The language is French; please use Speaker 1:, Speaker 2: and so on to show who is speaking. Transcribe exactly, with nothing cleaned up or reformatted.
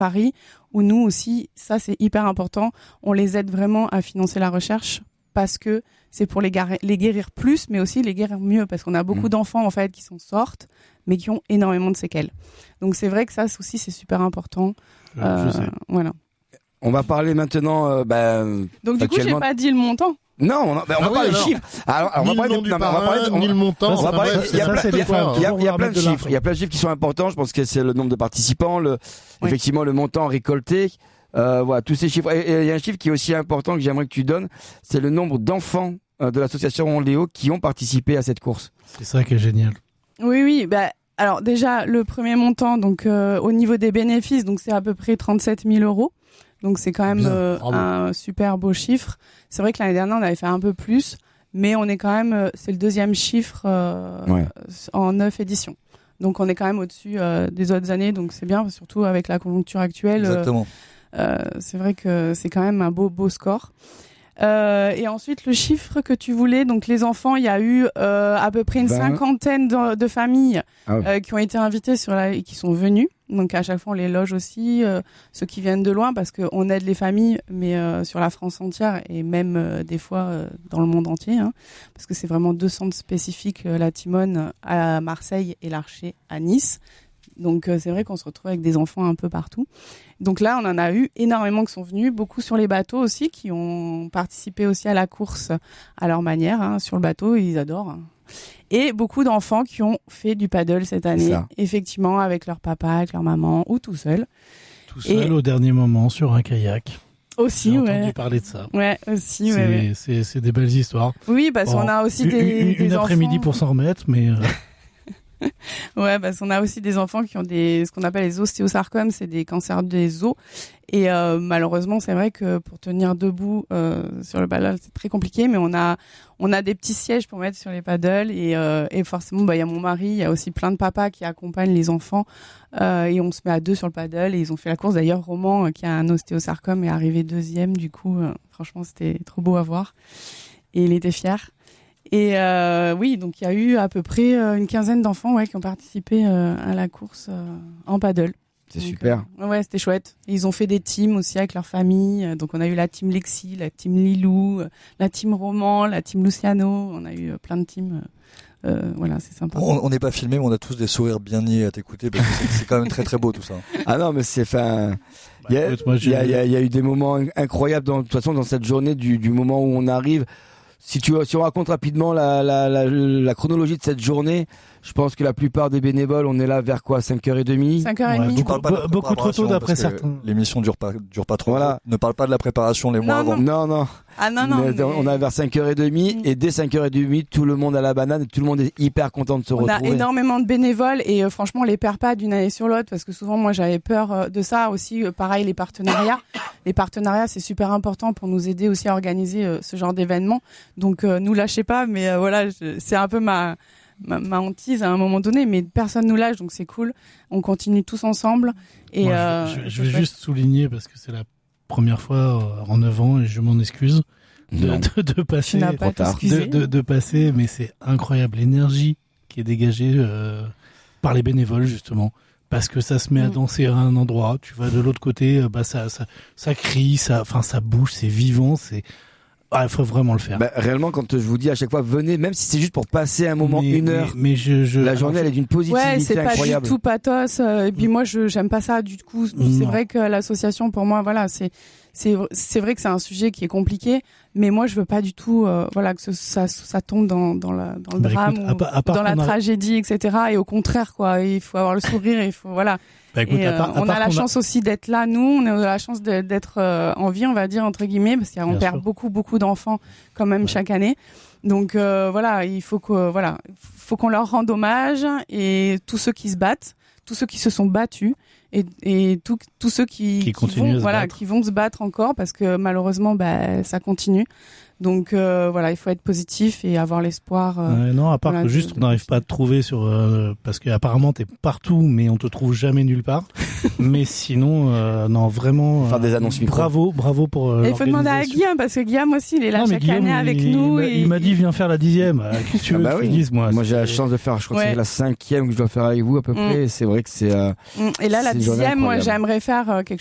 Speaker 1: Paris, où nous aussi, ça c'est hyper important, on les aide vraiment à financer la recherche parce que c'est pour les, gar- les guérir plus, mais aussi les guérir mieux, parce qu'on a beaucoup mmh. d'enfants en fait qui s'en sortent, mais qui ont énormément de séquelles. Donc c'est vrai que ça aussi c'est super important.
Speaker 2: Je,
Speaker 1: euh,
Speaker 2: je sais.
Speaker 1: Voilà.
Speaker 3: On va parler maintenant. Euh, bah,
Speaker 1: Donc du coup j'ai pas dit le montant.
Speaker 3: Non, on, bah, on
Speaker 4: ah
Speaker 3: va
Speaker 4: oui,
Speaker 3: parler
Speaker 4: alors.
Speaker 3: de chiffres. Alors, alors on va parler de,
Speaker 4: du
Speaker 3: non,
Speaker 4: parrain,
Speaker 3: on va parler de, on,
Speaker 4: ni le montant.
Speaker 3: on va parler, il y a plein, il y a, il y a, il y a plein de chiffres. Il y a plein de chiffres qui sont importants. Je pense que c'est le nombre de participants, le, oui. effectivement, le montant récolté. Euh, voilà, tous ces chiffres. Et il y a un chiffre qui est aussi important que j'aimerais que tu donnes. C'est le nombre d'enfants euh, de l'association Léo qui ont participé à cette course.
Speaker 2: C'est ça qui est génial.
Speaker 1: Oui, oui. Bah, alors déjà, le premier montant, donc euh, au niveau des bénéfices, donc c'est à peu près trente-sept mille euros. Donc c'est quand même euh, un super beau chiffre. C'est vrai que l'année dernière on avait fait un peu plus, mais on est quand même, euh, c'est le deuxième chiffre euh, ouais. en neuf éditions. Donc on est quand même au-dessus euh, des autres années, donc c'est bien, surtout avec la conjoncture actuelle.
Speaker 5: Exactement.
Speaker 1: Euh, euh, c'est vrai que c'est quand même un beau beau score. Euh, et ensuite le chiffre que tu voulais, donc les enfants, il y a eu euh, à peu près une vingt cinquantaine de, de familles ah oui. euh, qui ont été invitées sur la et qui sont venues. Donc à chaque fois on les loge aussi, euh, ceux qui viennent de loin, parce qu'on aide les familles, mais euh, sur la France entière et même euh, des fois euh, dans le monde entier, hein, parce que c'est vraiment deux centres spécifiques, euh, la Timone à Marseille et l'Archer à Nice. Donc euh, c'est vrai qu'on se retrouve avec des enfants un peu partout. Donc là on en a eu énormément qui sont venus, beaucoup sur les bateaux aussi, qui ont participé aussi à la course à leur manière, hein, sur le bateau, ils adorent. Et beaucoup d'enfants qui ont fait du paddle cette année, effectivement, avec leur papa, avec leur maman ou tout seul.
Speaker 2: Tout seul et... au dernier moment sur un kayak.
Speaker 1: Aussi,
Speaker 2: J'ai
Speaker 1: ouais.
Speaker 2: entendu parler de ça.
Speaker 1: Ouais, aussi,
Speaker 2: c'est,
Speaker 1: ouais, ouais.
Speaker 2: C'est, c'est des belles histoires.
Speaker 1: Oui, parce bon, qu'on a aussi
Speaker 2: une,
Speaker 1: des,
Speaker 2: une,
Speaker 1: des
Speaker 2: une
Speaker 1: enfants...
Speaker 2: après-midi pour s'en remettre, mais... Euh...
Speaker 1: Ouais, parce qu'on a aussi des enfants qui ont des, ce qu'on appelle les ostéosarcomes, c'est des cancers des os. Et euh, malheureusement, c'est vrai que pour tenir debout euh, sur le paddle, c'est très compliqué. Mais on a, on a des petits sièges pour mettre sur les paddles. Et, euh, et forcément, bah il y a mon mari, il y a aussi plein de papas qui accompagnent les enfants. Euh, et on se met à deux sur le paddle. Et ils ont fait la course. D'ailleurs, Roman, euh, qui a un ostéosarcome, est arrivé deuxième. Du coup, euh, franchement, c'était trop beau à voir. Et il était fier. Et euh, oui, donc il y a eu à peu près euh, une quinzaine d'enfants ouais, qui ont participé euh, à la course euh, en paddle.
Speaker 3: C'est
Speaker 1: donc,
Speaker 3: super.
Speaker 1: Euh, ouais, c'était chouette. Et ils ont fait des teams aussi avec leur famille. Donc on a eu la team Lexi, la team Lilou, euh, la team Roman, la team Luciano. On a eu euh, plein de teams. Euh, voilà, c'est sympa.
Speaker 5: On n'est pas filmé, mais on a tous des sourires bien niais à t'écouter parce que c'est, c'est quand même très très beau tout ça.
Speaker 3: Ah non, mais c'est fin. Il y a, bah, il y a, il y a, il y a eu des moments incroyables dans, de toute façon dans cette journée du, du moment où on arrive. Si tu si on raconte rapidement la, la, la, la chronologie de cette journée, je pense que la plupart des bénévoles, on est là vers quoi, cinq heures trente
Speaker 1: cinq heures trente
Speaker 2: Ouais, beaucoup,
Speaker 5: de
Speaker 2: beaucoup trop tôt d'après certains.
Speaker 5: L'émission dure pas, dure pas trop.
Speaker 3: Voilà.
Speaker 5: Ne parle pas de la préparation les mois
Speaker 1: non,
Speaker 5: avant.
Speaker 3: Non, non.
Speaker 1: Ah non, non.
Speaker 3: Mais... On est vers cinq heures trente mmh. et dès cinq heures trente, tout le monde a la banane et tout le monde est hyper content de se
Speaker 1: on
Speaker 3: retrouver.
Speaker 1: On a énormément de bénévoles et euh, franchement, on les perd pas d'une année sur l'autre parce que souvent, moi, j'avais peur euh, de ça aussi. Euh, pareil, les partenariats. Les partenariats, c'est super important pour nous aider aussi à organiser euh, ce genre d'événements. Donc, euh, nous lâchez pas, mais euh, voilà, je, c'est un peu ma... Ma, ma hantise à un moment donné, mais personne nous lâche, donc c'est cool. On continue tous ensemble. Et
Speaker 2: Moi,
Speaker 1: euh,
Speaker 2: je, je, je vais juste souligner, parce que c'est la première fois euh, en neuf ans, et je m'en excuse, de, de, de passer,
Speaker 1: pas
Speaker 2: de, de, de passer, mais c'est incroyable l'énergie qui est dégagée euh, par les bénévoles, justement. Parce que ça se met à danser à un endroit, tu vas de l'autre côté, bah ça, ça, ça crie, ça, enfin ça bouge, c'est vivant, c'est. Ah, il faut vraiment le faire.
Speaker 3: Bah, réellement, quand je vous dis à chaque fois, venez, même si c'est juste pour passer un moment,
Speaker 2: mais,
Speaker 3: une heure.
Speaker 2: Mais, mais je, je,
Speaker 3: la journée, elle est d'une positivité
Speaker 1: ouais, c'est
Speaker 3: incroyable.
Speaker 1: pas du tout pathos. Euh, et puis moi, je j'aime pas ça du coup. C'est
Speaker 2: non.
Speaker 1: vrai que l'association, pour moi, voilà, c'est c'est c'est vrai que c'est un sujet qui est compliqué, mais moi, je veux pas du tout, euh, voilà, que ce, ça ça tombe dans dans la dans le
Speaker 2: bah,
Speaker 1: drame
Speaker 2: écoute,
Speaker 1: ou
Speaker 2: à part, à part
Speaker 1: dans la
Speaker 2: a...
Speaker 1: tragédie, et cetera. Et au contraire, quoi, il faut avoir le sourire, il faut voilà.
Speaker 2: Bah, écoute,
Speaker 1: et, euh,
Speaker 2: part,
Speaker 1: on a la chance
Speaker 2: a...
Speaker 1: aussi d'être là, nous, on a la chance de, d'être euh, en vie, on va dire entre guillemets, parce qu'on perd sûr. beaucoup beaucoup d'enfants quand même ouais. chaque année. Donc euh, voilà, il faut que voilà, faut qu'on leur rende hommage et tous ceux qui se battent, tous ceux qui se sont battus et, et tous tous ceux qui,
Speaker 2: qui,
Speaker 1: qui vont voilà,
Speaker 2: battre.
Speaker 1: qui vont se battre encore parce que malheureusement bah ça continue. Donc euh, voilà, il faut être positif et avoir l'espoir. Euh,
Speaker 2: euh, non, à part
Speaker 1: voilà,
Speaker 2: que juste
Speaker 1: de,
Speaker 2: on n'arrive pas à te trouver sur euh, parce qu'apparemment t'es partout, mais on te trouve jamais nulle part. Mais sinon, euh, non vraiment.
Speaker 3: Faire des annonces micro.
Speaker 2: Bravo, bravo pour. Euh,
Speaker 1: il faut demander à Guillaume parce que Guillaume aussi, il est là non, chaque
Speaker 2: Guillaume,
Speaker 1: année avec
Speaker 2: il,
Speaker 1: nous.
Speaker 2: Il,
Speaker 1: et...
Speaker 2: il m'a dit viens faire la dixième. Qu'est-ce que tu veux
Speaker 3: ah bah
Speaker 2: que
Speaker 3: oui.
Speaker 2: je dise moi
Speaker 3: Moi j'ai la chance de faire, je crois ouais. que c'est la cinquième que je dois faire avec vous à peu près. Mm. C'est vrai que c'est. Euh,
Speaker 1: et là la dixième, moi j'aimerais faire euh, quelque